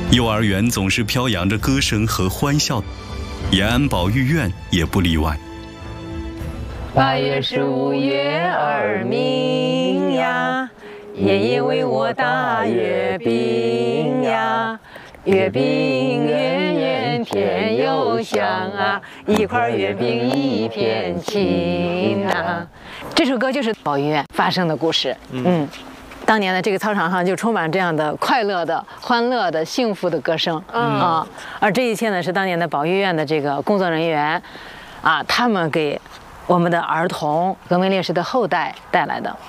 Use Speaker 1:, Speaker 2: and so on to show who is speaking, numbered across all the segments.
Speaker 1: 幼儿园总是飘扬着歌声和欢笑，延安保育院也不例外。
Speaker 2: 8月15月儿明呀，爷爷为我打月饼呀，月饼圆圆甜又香啊，一块月饼一片情啊。这首歌就是保育院发生的故事。当年的这个操场上就充满这样的快乐的、欢乐的、幸福的歌声啊。而这一切呢，是当年的保育院的这个工作人员啊，他们给我们的儿童、革命烈士的后代带来的。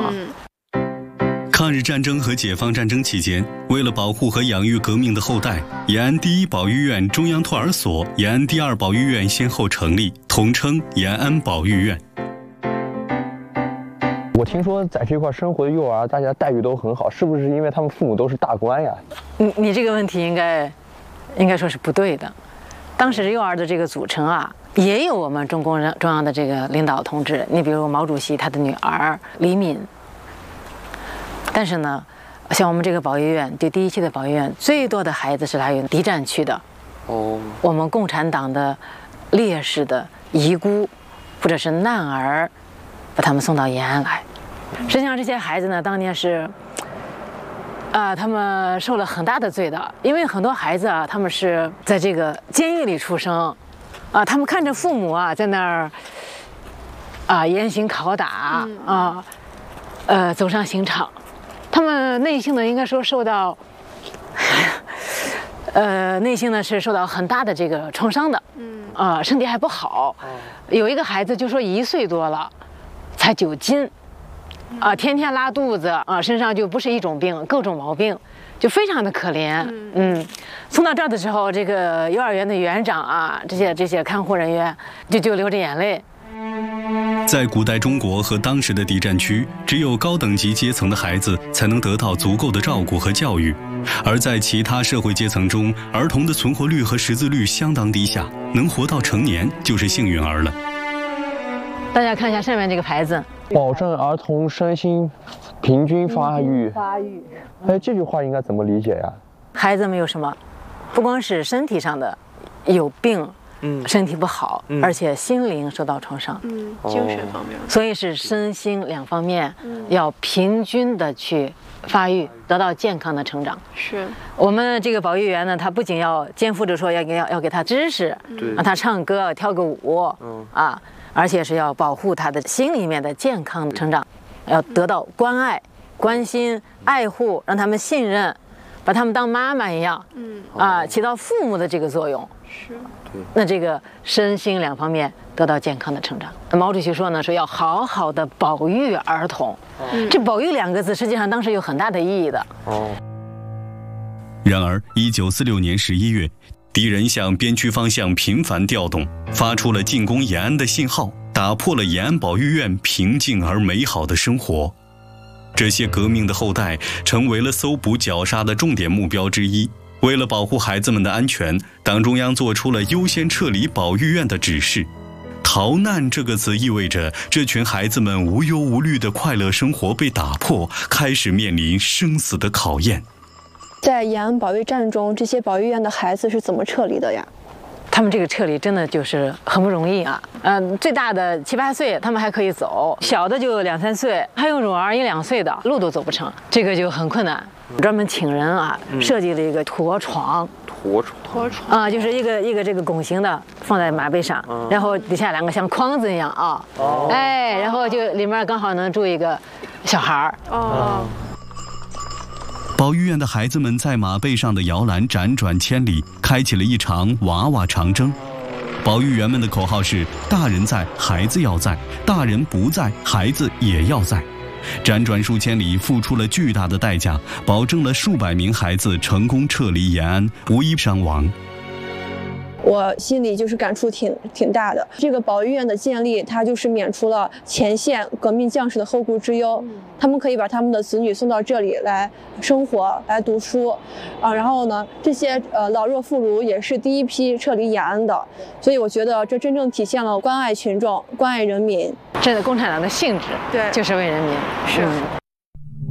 Speaker 1: 抗日战争和解放战争期间，为了保护和养育革命的后代，延安第一保育院、中央托儿所、延安第二保育院先后成立，统称延安保育院。
Speaker 3: 我听说在这块生活的幼儿，大家待遇都很好，是不是因为他们父母都是大官呀？
Speaker 2: 你这个问题应该说是不对的。当时幼儿的这个组成啊，也有我们中央的这个领导同志，你比如毛主席他的女儿李敏。但是呢，像我们这个保育院，就第一期的保育院，最多的孩子是来源敌占区的。我们共产党的烈士的遗孤或者是难儿，把他们送到延安来。实际上这些孩子呢，当年是他们受了很大的罪的，因为很多孩子啊，他们是在这个监狱里出生啊，他们看着父母啊在那儿严刑拷打走上刑场，他们内心呢应该说受到内心呢是受到很大的这个创伤的，身体还不好。有一个孩子就说1岁多了，才9斤。天天拉肚子身上就不是一种病，各种毛病，就非常的可怜。送到这儿的时候，这个幼儿园的园长啊，这些看护人员就流着眼泪。
Speaker 1: 在古代中国和当时的敌占区，只有高等级阶层的孩子才能得到足够的照顾和教育，而在其他社会阶层中，儿童的存活率和识字率相当低下，能活到成年就是幸运儿了。
Speaker 2: 大家看一下上面这个牌子，
Speaker 3: 保证儿童身心平均发育。哎，这句话应该怎么理解呀？
Speaker 2: 孩子们有什么？不光是身体上的有病，身体不好，而且心灵受到创伤，
Speaker 4: 精神方面，
Speaker 2: 所以是身心两方面要平均的去发育，得到健康的成长。
Speaker 4: 是
Speaker 2: 我们这个保育员呢，他不仅要肩负着说要给他知识，让他唱歌跳个舞，而且是要保护他的心里面的健康成长，要得到关爱、关心、爱护，让他们信任，把他们当妈妈一样，起到父母的这个作用。
Speaker 4: 是，
Speaker 2: 那这个身心两方面得到健康的成长。毛主席说呢，说要好好的保育儿童。这保育2个字，实际上当时有很大的意义的。
Speaker 1: 然而，1946年11月。敌人向边区方向频繁调动，发出了进攻延安的信号，打破了延安保育院平静而美好的生活。这些革命的后代成为了搜捕绞杀的重点目标之一。为了保护孩子们的安全，党中央做出了优先撤离保育院的指示。逃难这个词意味着这群孩子们无忧无虑的快乐生活被打破，开始面临生死的考验。
Speaker 4: 在延安保育战中，这些保育院的孩子是怎么撤离的呀？
Speaker 2: 他们这个撤离真的就是很不容易啊。最大的7、8岁，他们还可以走；小的就2、3岁，还有乳儿1、2岁的，路都走不成，这个就很困难。专门请人设计了一个驮床，就是一个这个拱形的，放在马背上，然后底下2个像筐子一样然后就里面刚好能住一个小孩儿。
Speaker 1: 保育院的孩子们在马背上的摇篮辗转千里，开启了一场娃娃长征。保育员们的口号是：大人在，孩子要在；大人不在，孩子也要在。辗转数千里，付出了巨大的代价，保证了数百名孩子成功撤离延安，无一伤亡。
Speaker 4: 我心里就是感触挺大的。这个保育院的建立，它就是免除了前线革命将士的后顾之忧，他们可以把他们的子女送到这里来生活、来读书，然后呢，这些老弱妇孺也是第一批撤离延安的，所以我觉得这真正体现了关爱群众、关爱人民。
Speaker 2: 这个共产党的性质，
Speaker 4: 对，
Speaker 2: 就是为人民。
Speaker 4: 是。